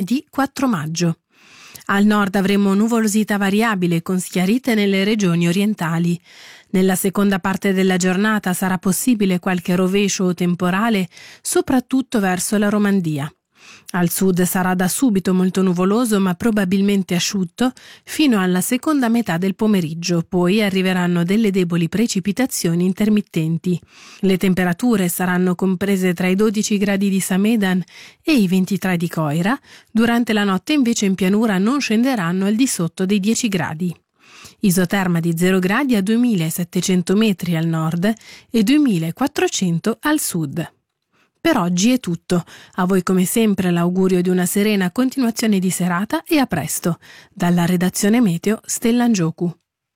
lunedì 4 maggio. Al nord avremo nuvolosità variabile con schiarite nelle regioni orientali. Nella seconda parte della giornata sarà possibile qualche rovescio o temporale, soprattutto verso la Romandia. Al sud sarà da subito molto nuvoloso ma probabilmente asciutto fino alla seconda metà del pomeriggio, poi arriveranno delle deboli precipitazioni intermittenti. Le temperature saranno comprese tra i 12 gradi di Samedan e i 23 di Coira, durante la notte invece in pianura non scenderanno al di sotto dei 10 gradi. Isoterma di 0 gradi a 2700 metri al nord e 2400 al sud. Per oggi è tutto. A voi come sempre l'augurio di una serena continuazione di serata e a presto. Dalla redazione Meteo, Stella Angioku.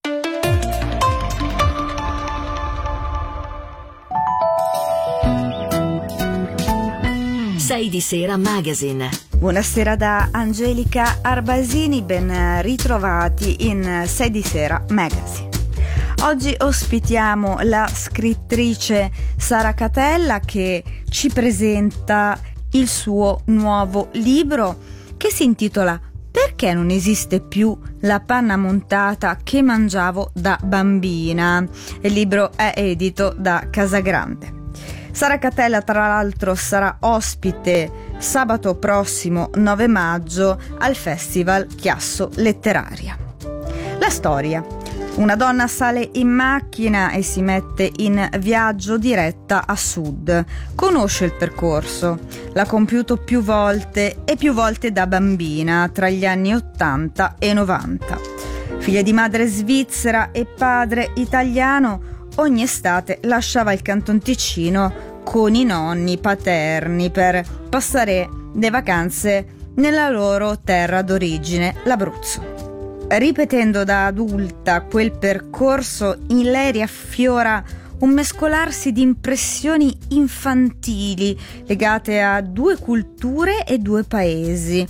Sei di Sera Magazine. Buonasera da Angelica Arbasini, ben ritrovati in Sei di Sera Magazine. Oggi ospitiamo la scrittrice Sara Catella che ci presenta il suo nuovo libro che si intitola Perché non esiste più la panna montata che mangiavo da bambina. Il libro è edito da Casagrande. Sara Catella tra l'altro sarà ospite sabato prossimo 9 maggio al Festival Chiasso Letteraria. La storia. Una donna sale in macchina e si mette in viaggio diretta a sud. Conosce il percorso, l'ha compiuto più volte e più volte da bambina, tra gli anni 80 e 90. Figlia di madre svizzera e padre italiano, ogni estate lasciava il Canton Ticino con i nonni paterni per passare le vacanze nella loro terra d'origine, l'Abruzzo. Ripetendo da adulta quel percorso, in lei riaffiora un mescolarsi di impressioni infantili legate a due culture e due paesi.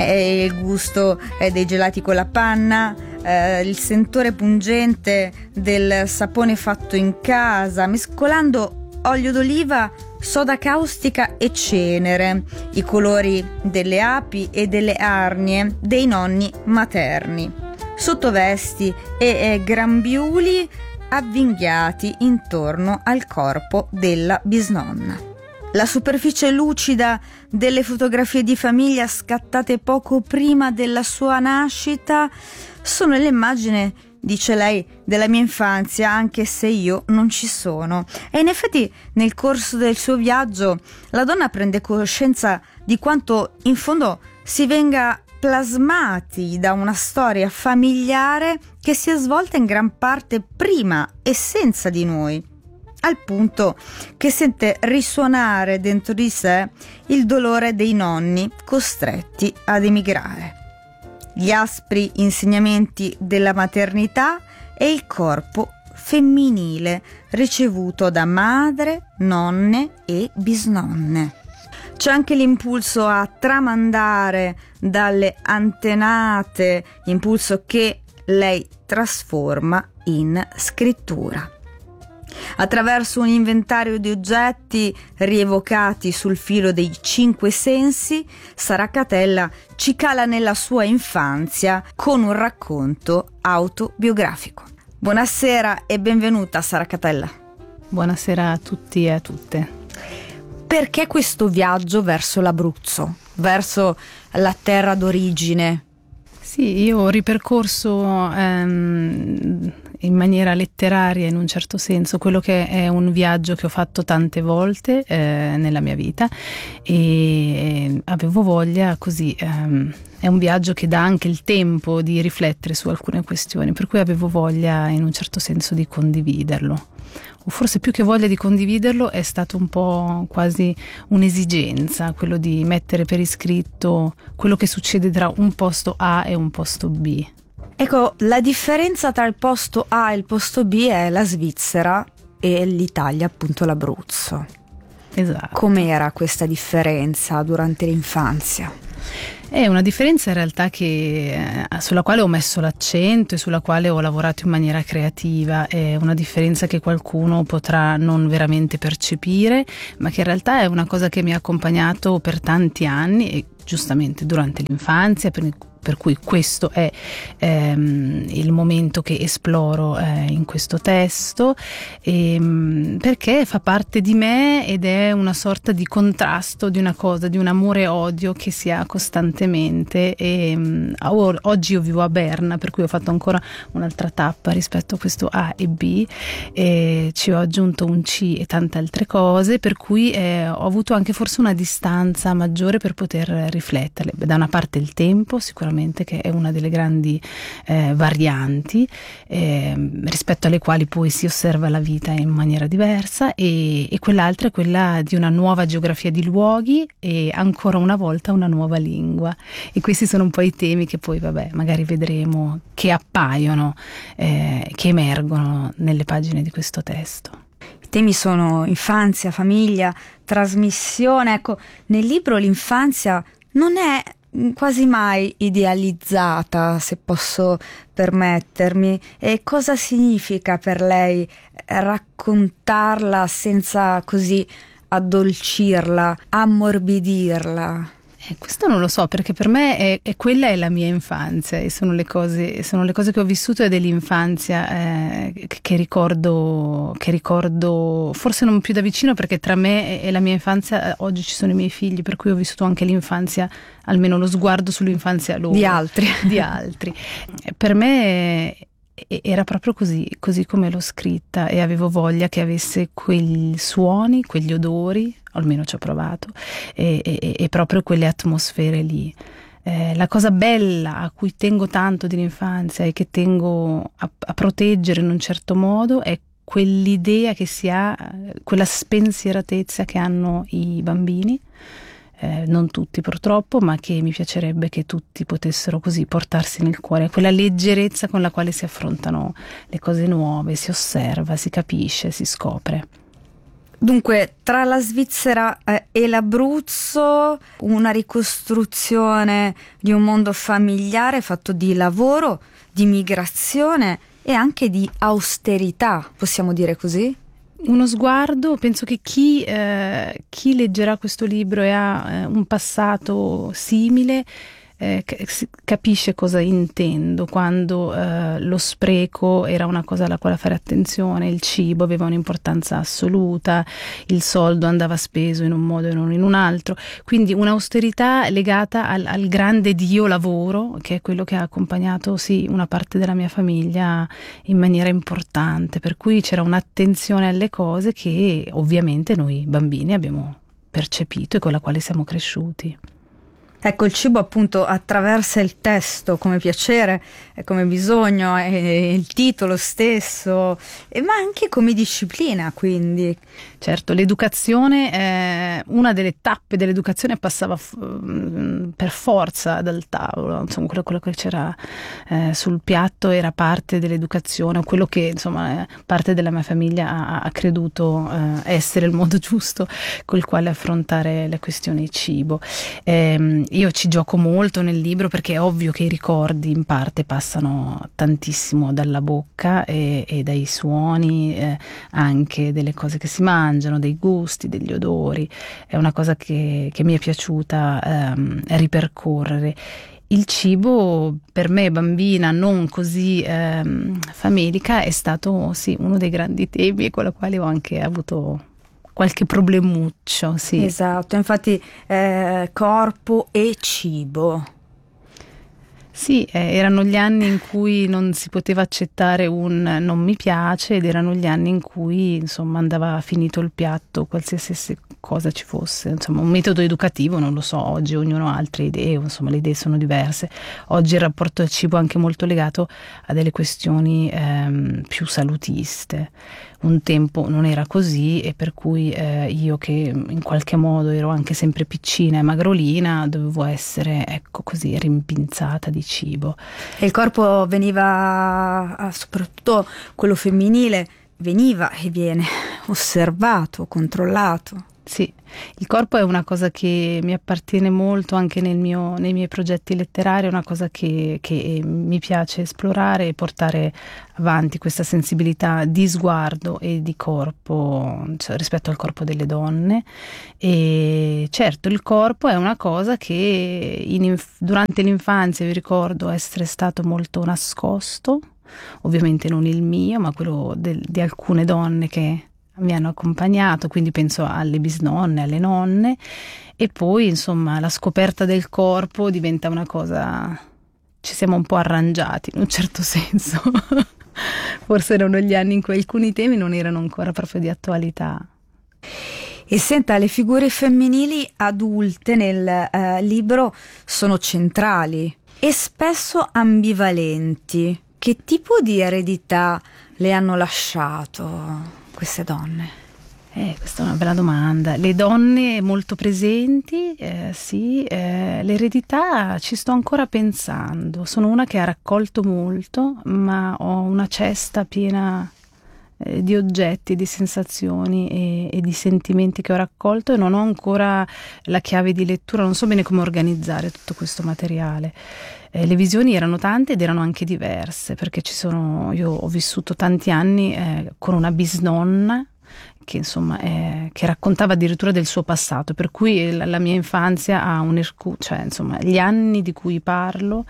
Il gusto dei gelati con la panna, il sentore pungente del sapone fatto in casa, mescolando olio d'oliva, soda caustica e cenere, i colori delle api e delle arnie dei nonni materni. Sottovesti e grembiuli avvinghiati intorno al corpo della bisnonna. La superficie lucida delle fotografie di famiglia scattate poco prima della sua nascita sono l'immagine, dice lei, della mia infanzia, anche se io non ci sono. E in effetti nel corso del suo viaggio la donna prende coscienza di quanto in fondo si venga plasmati da una storia familiare che si è svolta in gran parte prima e senza di noi, al punto che sente risuonare dentro di sé il dolore dei nonni costretti ad emigrare, gli aspri insegnamenti della maternità e il corpo femminile ricevuto da madre, nonne e bisnonne. C'è anche l'impulso a tramandare dalle antenate, impulso che lei trasforma in scrittura. Attraverso un inventario di oggetti rievocati sul filo dei 5 sensi, Sara Catella ci cala nella sua infanzia con un racconto autobiografico. Buonasera e benvenuta Sara Catella. Buonasera a tutti e a tutte. Perché questo viaggio verso l'Abruzzo, verso la terra d'origine? Sì, io ho ripercorso in maniera letteraria, in un certo senso, quello che è un viaggio che ho fatto tante volte nella mia vita e avevo voglia, così, è un viaggio che dà anche il tempo di riflettere su alcune questioni, per cui avevo voglia in un certo senso di condividerlo. O forse più che voglia di condividerlo è stato un po' quasi un'esigenza, quello di mettere per iscritto quello che succede tra un posto A e un posto B. Ecco, la differenza tra il posto A e il posto B è la Svizzera e l'Italia, appunto l'Abruzzo. Esatto. Com'era questa differenza durante l'infanzia? È una differenza in realtà sulla quale ho messo l'accento e sulla quale ho lavorato in maniera creativa. È una differenza che qualcuno potrà non veramente percepire, ma che in realtà è una cosa che mi ha accompagnato per tanti anni e giustamente durante l'infanzia, per cui questo è il momento che esploro in questo testo, perché fa parte di me ed è una sorta di contrasto di una cosa, di un amore e odio che si ha costantemente. Oggi io vivo a Berna, per cui ho fatto ancora un'altra tappa rispetto a questo A e B, e ci ho aggiunto un C e tante altre cose, per cui ho avuto anche forse una distanza maggiore per poter rifletterle. Da una parte il tempo, sicuramente, che è una delle grandi varianti rispetto alle quali poi si osserva la vita in maniera diversa, e quell'altra è quella di una nuova geografia di luoghi e ancora una volta una nuova lingua, e questi sono un po' i temi che poi magari vedremo che appaiono, che emergono nelle pagine di questo testo. I temi sono infanzia, famiglia, trasmissione. Ecco, nel libro l'infanzia non è quasi mai idealizzata, se posso permettermi. E cosa significa per lei raccontarla senza così addolcirla, ammorbidirla? Questo non lo so, perché per me quella è la mia infanzia, e sono le cose che ho vissuto, e dell'infanzia che ricordo forse non più da vicino, perché tra me e la mia infanzia oggi ci sono i miei figli, per cui ho vissuto anche l'infanzia, almeno lo sguardo sull'infanzia loro, di altri. Per me era proprio così come l'ho scritta, e avevo voglia che avesse quegli suoni, quegli odori, almeno ci ho provato, e proprio quelle atmosfere lì. La cosa bella a cui tengo tanto dell'infanzia e che tengo a proteggere in un certo modo è quell'idea che si ha, quella spensieratezza che hanno i bambini. Non tutti purtroppo, ma che mi piacerebbe che tutti potessero così portarsi nel cuore, quella leggerezza con la quale si affrontano le cose nuove, si osserva, si capisce, si scopre. Dunque, tra la Svizzera e l'Abruzzo, una ricostruzione di un mondo familiare fatto di lavoro, di migrazione e anche di austerità, possiamo dire così? Uno sguardo, penso che chi leggerà questo libro e ha un passato simile capisce cosa intendo quando lo spreco era una cosa alla quale fare attenzione, il cibo aveva un'importanza assoluta, il soldo andava speso in un modo e non in un altro, quindi un'austerità legata al grande Dio lavoro, che è quello che ha accompagnato una parte della mia famiglia in maniera importante, per cui c'era un'attenzione alle cose che ovviamente noi bambini abbiamo percepito e con la quale siamo cresciuti. Ecco, il cibo appunto attraversa il testo come piacere, come bisogno, e il titolo stesso, ma anche come disciplina, quindi. Certo, l'educazione, una delle tappe dell'educazione passava per forza dal tavolo, insomma quello che c'era sul piatto era parte dell'educazione, quello che insomma parte della mia famiglia ha creduto essere il modo giusto col quale affrontare le questioni cibo. Io ci gioco molto nel libro, perché è ovvio che i ricordi in parte passano tantissimo dalla bocca e dai suoni, anche delle cose che si mangiano, dei gusti, degli odori. È una cosa che mi è piaciuta ripercorrere. Il cibo per me bambina, non così famelica, è stato uno dei grandi temi con la quale ho anche avuto qualche problemuccio, sì. Esatto, infatti corpo e cibo. Sì, erano gli anni in cui non si poteva accettare un non mi piace, ed erano gli anni in cui insomma andava finito il piatto, qualsiasi cosa ci fosse. Insomma, un metodo educativo, non lo so, oggi ognuno ha altre idee, insomma le idee sono diverse. Oggi il rapporto al cibo è anche molto legato a delle questioni più salutiste. Un tempo non era così, e per cui io, che in qualche modo ero anche sempre piccina e magrolina, dovevo essere, ecco così, rimpinzata di cibo. E il corpo veniva, soprattutto quello femminile, veniva e viene osservato, controllato. Sì, il corpo è una cosa che mi appartiene molto anche nei miei progetti letterari, è una cosa che mi piace esplorare e portare avanti, questa sensibilità di sguardo e di corpo, cioè, rispetto al corpo delle donne. E certo, il corpo è una cosa che durante l'infanzia vi ricordo essere stato molto nascosto, ovviamente non il mio, ma quello di alcune donne che mi hanno accompagnato, quindi penso alle bisnonne, alle nonne, e poi insomma la scoperta del corpo diventa una cosa, ci siamo un po' arrangiati in un certo senso. Forse erano gli anni in cui alcuni temi non erano ancora proprio di attualità. E senta, le figure femminili adulte nel libro sono centrali e spesso ambivalenti. Che tipo di eredità le hanno lasciato queste donne? Questa è una bella domanda. Le donne molto presenti, sì, l'eredità ci sto ancora pensando. Sono una che ha raccolto molto, ma ho una cesta piena di oggetti, di sensazioni e di sentimenti che ho raccolto, e non ho ancora la chiave di lettura, non so bene come organizzare tutto questo materiale. Le visioni erano tante ed erano anche diverse, perché io ho vissuto tanti anni con una bisnonna che insomma che raccontava addirittura del suo passato, per cui la mia infanzia ha cioè insomma gli anni di cui parlo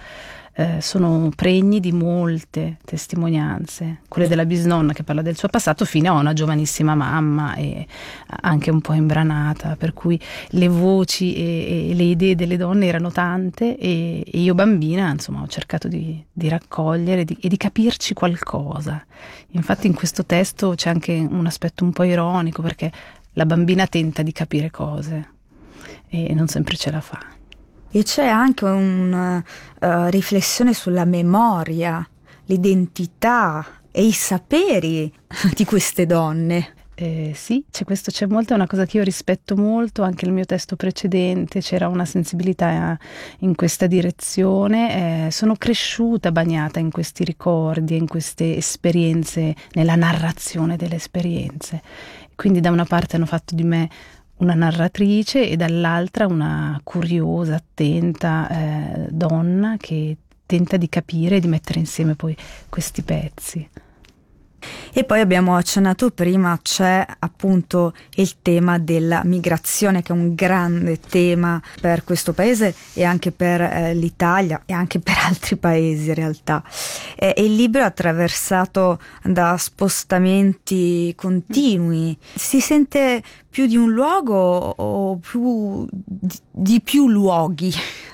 sono pregni di molte testimonianze, quelle della bisnonna che parla del suo passato fino a una giovanissima mamma e anche un po' imbranata, per cui le voci e le idee delle donne erano tante, e io bambina insomma ho cercato di raccogliere e di capirci qualcosa. Infatti in questo testo c'è anche un aspetto un po' ironico, perché la bambina tenta di capire cose e non sempre ce la fa. E c'è anche una riflessione sulla memoria, l'identità e i saperi di queste donne. Sì, c'è molto, è una cosa che io rispetto molto. Anche nel mio testo precedente c'era una sensibilità in questa direzione. Sono cresciuta bagnata in questi ricordi, in queste esperienze, nella narrazione delle esperienze. Quindi da una parte hanno fatto di me una narratrice e dall'altra una curiosa, attenta donna che tenta di capire e di mettere insieme poi questi pezzi. E poi abbiamo accennato prima, c'è appunto il tema della migrazione, che è un grande tema per questo paese e anche per l'Italia e anche per altri paesi in realtà. E il libro è attraversato da spostamenti continui. Si sente più di un luogo o più di più luoghi?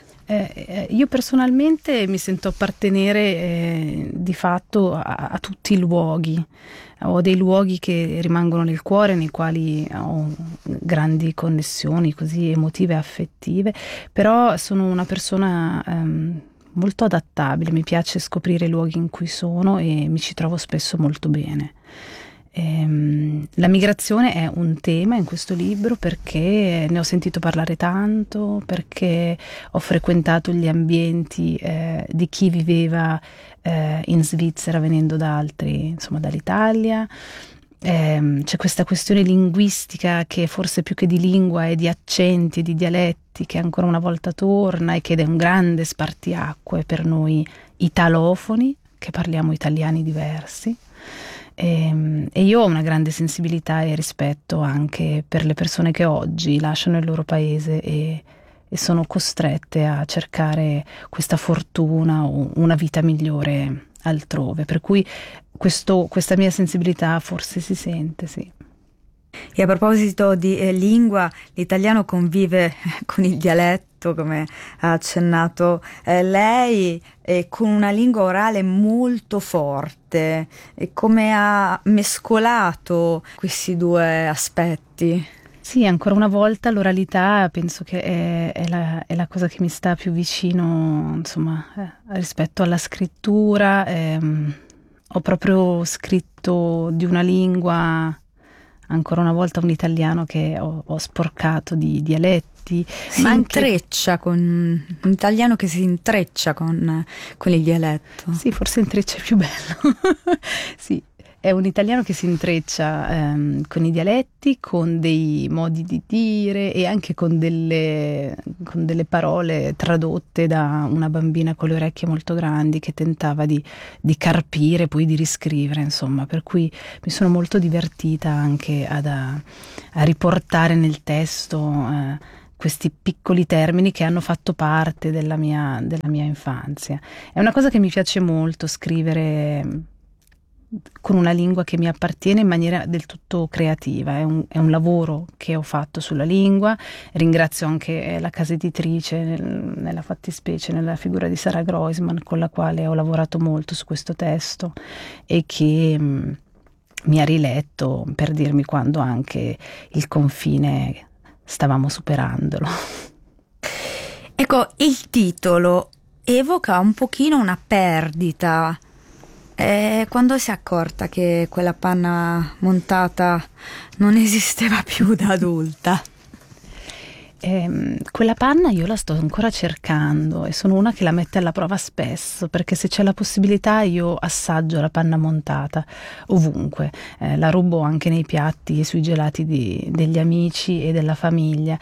Io personalmente mi sento appartenere di fatto a tutti i luoghi. Ho dei luoghi che rimangono nel cuore, nei quali ho grandi connessioni così emotive e affettive, però sono una persona molto adattabile, mi piace scoprire i luoghi in cui sono e mi ci trovo spesso molto bene. La migrazione è un tema in questo libro perché ne ho sentito parlare tanto, perché ho frequentato gli ambienti di chi viveva in Svizzera venendo da altri, insomma dall'Italia. C'è questa questione linguistica che forse più che di lingua è di accenti, di dialetti, che ancora una volta torna e che è un grande spartiacque per noi italofoni che parliamo italiani diversi. E io ho una grande sensibilità e rispetto anche per le persone che oggi lasciano il loro paese e sono costrette a cercare questa fortuna o una vita migliore altrove, per cui questa mia sensibilità forse si sente, sì. E a proposito di lingua, l'italiano convive con il dialetto, come ha accennato lei, con una lingua orale molto forte. E come ha mescolato questi due aspetti? Sì, ancora una volta l'oralità penso che è la cosa che mi sta più vicino, insomma, rispetto alla scrittura. Ho proprio scritto di una lingua, ancora una volta un italiano che ho sporcato di dialetti. Si intreccia con un italiano che si intreccia con il dialetto. Sì, forse intreccia è più bello. Sì. è un italiano che si intreccia con i dialetti, con dei modi di dire e anche con delle parole tradotte da una bambina con le orecchie molto grandi che tentava di carpire, poi di riscrivere, insomma, per cui mi sono molto divertita anche a riportare nel testo questi piccoli termini che hanno fatto parte della mia infanzia. È una cosa che mi piace molto, scrivere con una lingua che mi appartiene in maniera del tutto creativa. È un lavoro che ho fatto sulla lingua. Ringrazio anche la casa editrice, nella fattispecie nella figura di Sara Groisman, con la quale ho lavorato molto su questo testo e che mi ha riletto per dirmi quando anche il confine stavamo superandolo. Ecco, il titolo evoca un pochino una perdita. Quando si è accorta che quella panna montata non esisteva più da adulta? Quella panna io la sto ancora cercando e sono una che la mette alla prova spesso, perché se c'è la possibilità io assaggio la panna montata ovunque, la rubo anche nei piatti e sui gelati degli amici e della famiglia.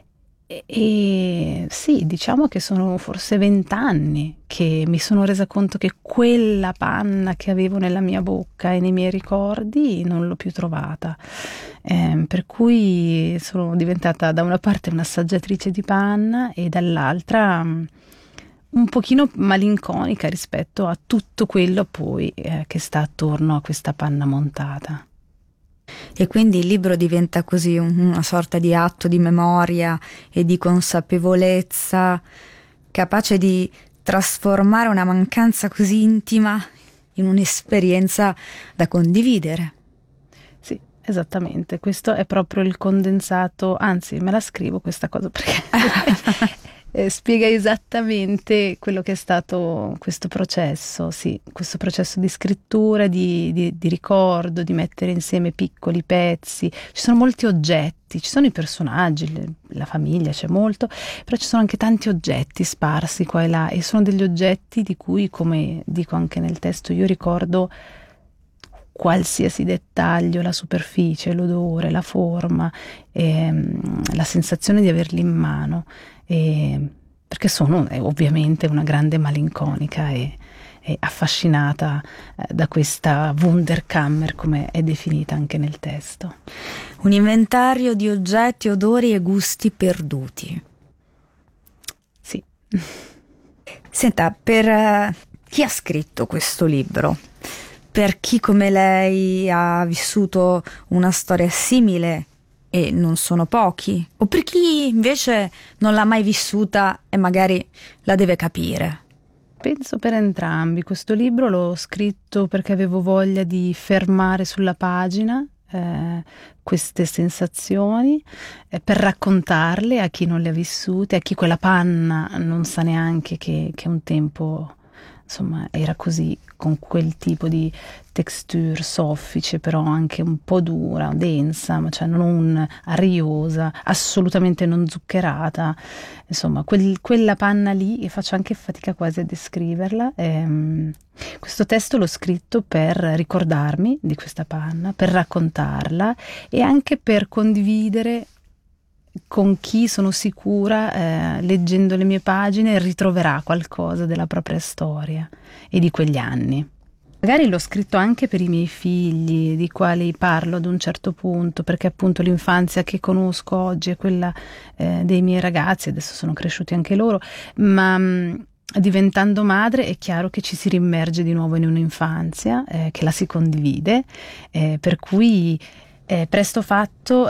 E sì, diciamo che sono forse 20 anni che mi sono resa conto che quella panna che avevo nella mia bocca e nei miei ricordi non l'ho più trovata, per cui sono diventata da una parte un'assaggiatrice di panna e dall'altra un pochino malinconica rispetto a tutto quello poi che sta attorno a questa panna montata. E quindi il libro diventa così una sorta di atto di memoria e di consapevolezza, capace di trasformare una mancanza così intima in un'esperienza da condividere. Sì, esattamente, questo è proprio il condensato, anzi me la scrivo questa cosa perché spiega esattamente quello che è stato questo processo, sì, questo processo di scrittura, di ricordo, di mettere insieme piccoli pezzi. Ci sono molti oggetti, ci sono i personaggi, la famiglia, c'è molto, però ci sono anche tanti oggetti sparsi qua e là, e sono degli oggetti di cui, come dico anche nel testo, io ricordo qualsiasi dettaglio, la superficie, l'odore, la forma, la sensazione di averli in mano, perché sono ovviamente una grande malinconica e affascinata da questa Wunderkammer, come è definita anche nel testo. Un inventario di oggetti, odori e gusti perduti. Sì. Senta, per chi ha scritto questo libro? Per chi come lei ha vissuto una storia simile, e non sono pochi, o per chi invece non l'ha mai vissuta e magari la deve capire? Penso per entrambi. Questo libro l'ho scritto perché avevo voglia di fermare sulla pagina queste sensazioni, per raccontarle a chi non le ha vissute, a chi quella panna non sa neanche che un tempo, insomma, era così, con quel tipo di texture soffice, però anche un po' dura, densa, ma cioè non ariosa, assolutamente non zuccherata, insomma, quella panna lì, e faccio anche fatica quasi a descriverla. Questo testo l'ho scritto per ricordarmi di questa panna, per raccontarla e anche per condividere con chi, sono sicura, leggendo le mie pagine ritroverà qualcosa della propria storia e di quegli anni. Magari l'ho scritto anche per i miei figli, di quali parlo ad un certo punto, perché appunto l'infanzia che conosco oggi è quella dei miei ragazzi, adesso sono cresciuti anche loro, ma diventando madre è chiaro che ci si rimmerge di nuovo in un'infanzia, che la si condivide, per cui presto fatto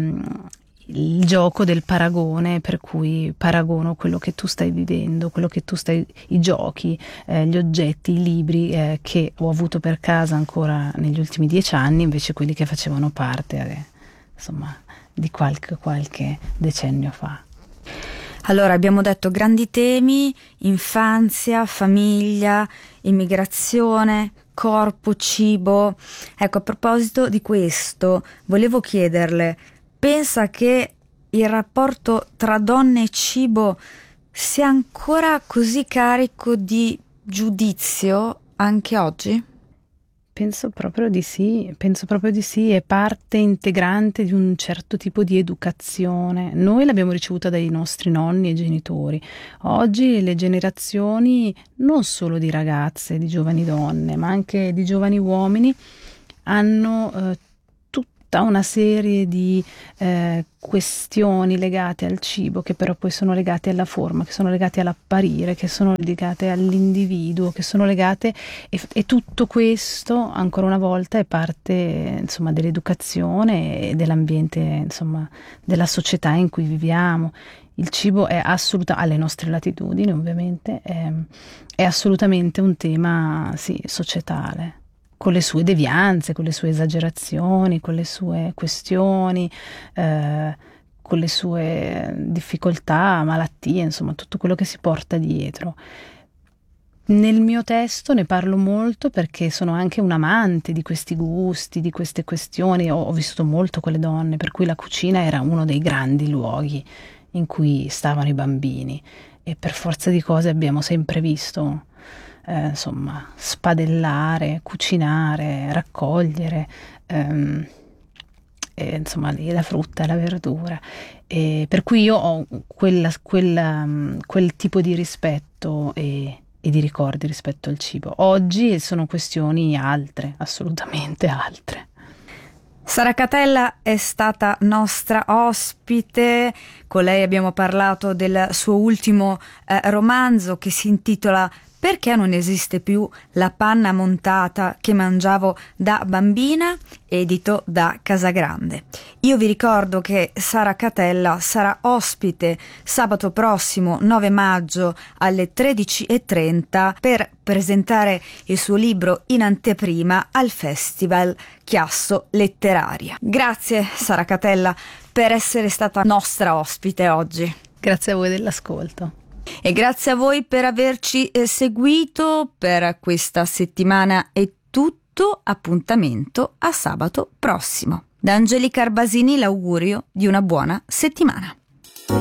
il gioco del paragone, per cui paragono quello che tu stai vivendo, quello che tu stai, i giochi, gli oggetti, i libri che ho avuto per casa ancora negli ultimi 10 anni, invece quelli che facevano parte insomma di qualche decennio fa. Allora, abbiamo detto grandi temi: infanzia, famiglia, immigrazione, corpo, cibo. Ecco, a proposito di questo, volevo chiederle: pensa che il rapporto tra donne e cibo sia ancora così carico di giudizio anche oggi? Penso proprio di sì, è parte integrante di un certo tipo di educazione. Noi l'abbiamo ricevuta dai nostri nonni e genitori. Oggi le generazioni, non solo di ragazze, di giovani donne, ma anche di giovani uomini, hanno tutta una serie di questioni legate al cibo, che però poi sono legate alla forma, che sono legate all'apparire, che sono legate all'individuo, che sono legate e tutto questo ancora una volta è parte, insomma, dell'educazione e dell'ambiente, insomma, della società in cui viviamo. Il cibo è alle nostre latitudini, ovviamente, è assolutamente un tema, sì, societale, con le sue devianze, con le sue esagerazioni, con le sue questioni, con le sue difficoltà, malattie, insomma tutto quello che si porta dietro. Nel mio testo ne parlo molto perché sono anche un amante di questi gusti, di queste questioni. Ho vissuto molto con le donne, per cui la cucina era uno dei grandi luoghi in cui stavano i bambini e per forza di cose abbiamo sempre visto insomma, spadellare, cucinare, raccogliere, insomma, la frutta e la verdura. E per cui io ho quel tipo di rispetto e di ricordi rispetto al cibo. Oggi sono questioni altre, assolutamente altre. Sara Catella è stata nostra ospite, con lei abbiamo parlato del suo ultimo romanzo che si intitola Perché non esiste più la panna montata che mangiavo da bambina, edito da Casagrande. Io vi ricordo che Sara Catella sarà ospite sabato prossimo 9 maggio alle 13:30 per presentare il suo libro in anteprima al Festival Chiasso Letteraria. Grazie Sara Catella per essere stata nostra ospite oggi. Grazie a voi dell'ascolto. E grazie a voi per averci seguito. Per questa settimana è tutto, appuntamento a sabato prossimo. Da Angelica Arbasini l'augurio di una buona settimana.